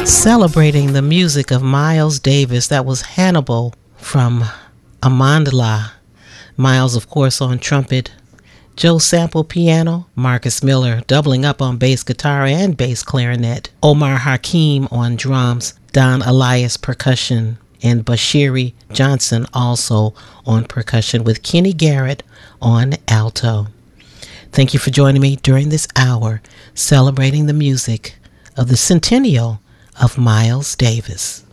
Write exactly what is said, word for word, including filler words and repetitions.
Celebrating the music of Miles Davis. That was Hannibal from Amandla. Miles, of course, on trumpet. Joe Sample piano. Marcus Miller doubling up on bass guitar and bass clarinet. Omar Hakim on drums. Don Elias percussion. And Bashiri Johnson also on percussion with Kenny Garrett on alto. Thank you for joining me during this hour celebrating the music of the centennial of Miles Davis.